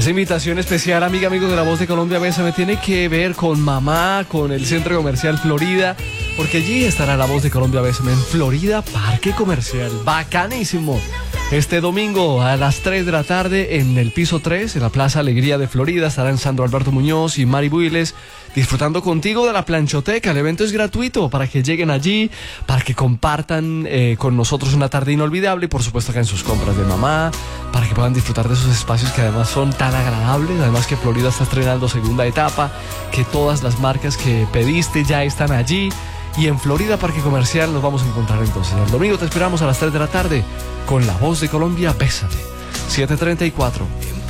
Esa invitación especial, amigo de La Voz de Colombia, Bésame, tiene que ver con mamá, con el Centro Comercial Florida, porque allí estará La Voz de Colombia, Bésame, en Florida Parque Comercial. Bacanísimo. Este domingo a las 3 de la tarde en el piso 3, en la Plaza Alegría de Florida, estarán Sandro Alberto Muñoz y Mari Builes disfrutando contigo de la planchoteca. El evento es gratuito para que lleguen allí, para que compartan con nosotros una tarde inolvidable y por supuesto hagan sus compras de mamá, para que puedan disfrutar de esos espacios que además son tan agradables. Además que Florida está estrenando segunda etapa, que todas las marcas que pediste ya están allí. Y en Florida Parque Comercial nos vamos a encontrar entonces. El domingo te esperamos a las 3 de la tarde con La Voz de Colombia, Bésame. 7:34.